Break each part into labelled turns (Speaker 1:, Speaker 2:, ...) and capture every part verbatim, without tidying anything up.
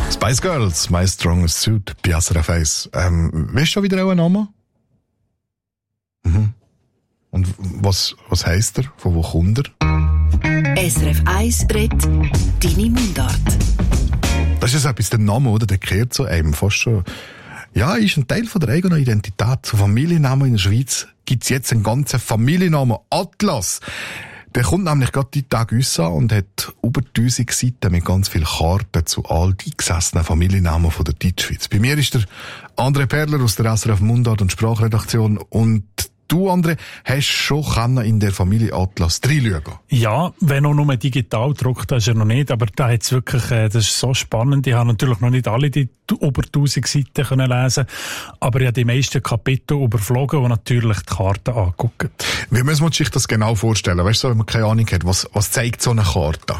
Speaker 1: Spice Girls, My Strongest Suit, bei S R F eins. Ähm, weißt du schon wieder auch einen Namen? Mhm. Und was, was heisst er? Von wo kommt er?
Speaker 2: S R F eins redet deine Mundart.
Speaker 1: Das ist etwas, der Name, oder? Der kehrt zu einem fast schon. Ja, ist ein Teil von der eigenen Identität. Zu Familiennamen in der Schweiz gibt's jetzt einen ganzen Familiennamen Atlas. Der kommt nämlich gerade die Tage raus und hat über tausend Seiten mit ganz vielen Karten zu all die eingesessenen Familiennamen von der Deutschschweiz. Bei mir ist der André Perler aus der S R F Mundart und Sprachredaktion. Und du, André, hast schon können in der Familie Atlas reinschauen?
Speaker 3: Ja, wenn auch nur digital gedruckt, das ist ja noch nicht, aber da hat's wirklich, äh, das ist so spannend. Ich habe natürlich noch nicht alle die über tausend Seiten können lesen, aber ich habe die meisten Kapitel überflogen und natürlich die Karten angeguckt.
Speaker 1: Wie müssen wir sich das genau vorstellen? Weißt du, wenn man keine Ahnung hat, was, was zeigt so eine Karte?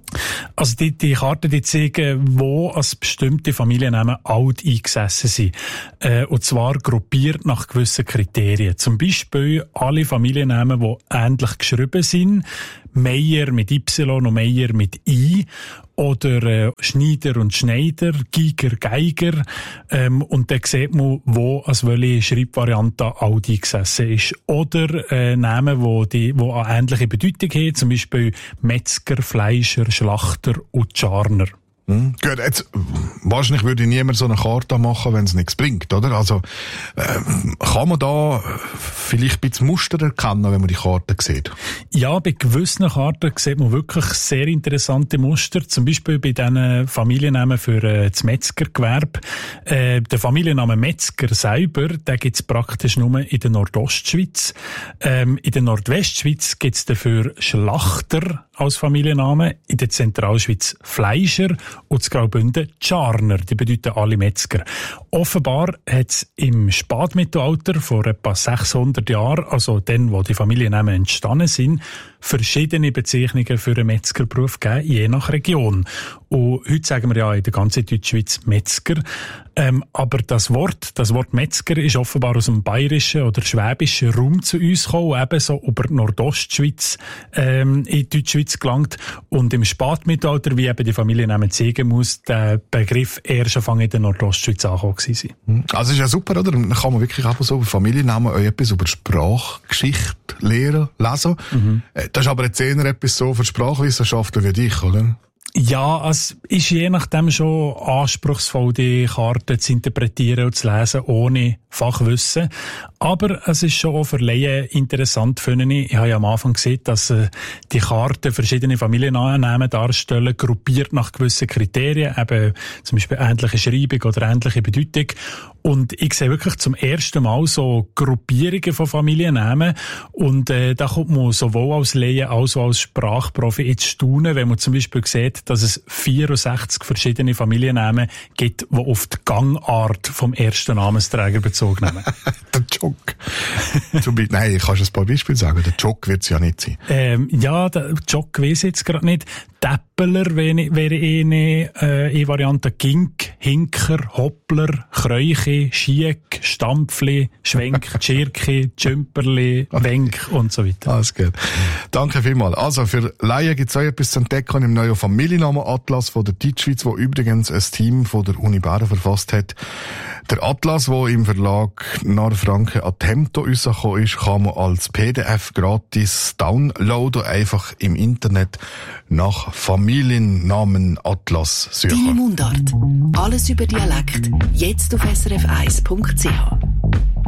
Speaker 3: Also die, die Karten, die zeigen, wo als bestimmte Familiennamen alt eingesessen sind. Äh, und zwar gruppiert nach gewissen Kriterien. Zum Beispiel alle Familiennamen, die ähnlich geschrieben sind. Meier mit Y und Meier mit I. Oder äh, Schneider und Schneider, Giger, Geiger. Ähm, und dann sieht man, wo als welche Schreibvariante alt eingesessen ist. Oder äh, Namen, wo die, wo eine ähnliche Bedeutung haben, zum Beispiel Metzger, Fleischer, Schlachter und Scharner.
Speaker 1: Hm. Gut, jetzt, wahrscheinlich würde niemand so eine Karte machen, wenn es nichts bringt, oder? Also, äh, kann man da vielleicht ein bisschen Muster erkennen, wenn man die Karte sieht?
Speaker 3: Ja, bei gewissen Karten sieht man wirklich sehr interessante Muster. Zum Beispiel bei diesen Familiennamen für äh, das Metzgergewerbe. Äh, der Familienname Metzger selber, den gibt's praktisch nur in der Nordostschweiz. Ähm, in der Nordwestschweiz gibt's dafür Schlachter als Familienname, in der Zentralschweiz Fleischer und in Graubünden Scharner, die bedeuten alle Metzger. Offenbar hat es im Spätmittelalter, vor etwa sechshundert Jahren, also dann, wo die Familiennamen entstanden sind, verschiedene Bezeichnungen für einen Metzgerberuf gegeben, je nach Region. Und heute sagen wir ja in der ganzen Deutschschweiz Metzger. Ähm, aber das Wort, das Wort Metzger ist offenbar aus dem bayerischen oder schwäbischen Raum zu uns gekommen, ebenso über die Nordostschweiz ähm, in die Deutschschweiz gelangt. Und im Spätmittelalter, wie eben die Familiennamen zeigen muss, der Begriff erst Anfang in der Nordostschweiz angekommen gewesen sein.
Speaker 1: Also ist ja super, oder? Dann kann man wirklich einfach so über Familiennamen auch etwas über Sprachgeschichte lernen, lesen. Mhm. Das ist aber jetzt eher etwas so für Sprachwissenschaftler wie dich, oder?
Speaker 3: Ja, es ist je nachdem schon anspruchsvoll, die Karten zu interpretieren und zu lesen, ohne Fachwissen. Aber es ist schon auch für Laien interessant, finde ich. Ich habe ja am Anfang gesehen, dass äh, die Karten verschiedene Familiennamen darstellen, gruppiert nach gewissen Kriterien, eben zum Beispiel ähnliche Schreibung oder ähnliche Bedeutung. Und ich sehe wirklich zum ersten Mal so Gruppierungen von Familiennamen. Und äh, da kommt man sowohl als Laie als auch als Sprachprofi ins Staunen, wenn man zum Beispiel sieht, dass es vierundsechzig verschiedene Familiennamen gibt, die auf die Gangart vom ersten Namensträger Bezug nehmen.
Speaker 1: Der Jock. Nein, kannst du ein paar Beispiele sagen? Der Jock wird es ja nicht sein.
Speaker 3: Ähm, ja, der Jock weiss ich jetzt gerade nicht. Täppeler wäre, wäre eine, äh, eine Variante. Gink, Hinker, Hoppler, Kreuche, Schiek, Stampfli, Schwenk, Tschirki, Tschümperli, Wenk und so weiter.
Speaker 1: Alles gut. Danke vielmals. Also, für Laien gibt es auch etwas zu entdecken im neuen Familiennamen-Atlas von der Deutschschweiz, wo übrigens ein Team von der Uni Bern verfasst hat. Der Atlas, der im Verlag Narfranken Attempto rausgekommen ist, kann man als P D F gratis downloaden, einfach im Internet nach Familiennamen Atlas suchen.
Speaker 2: Deine Mundart. Alles über Dialekt. Jetzt auf S R F eins Punkt C H.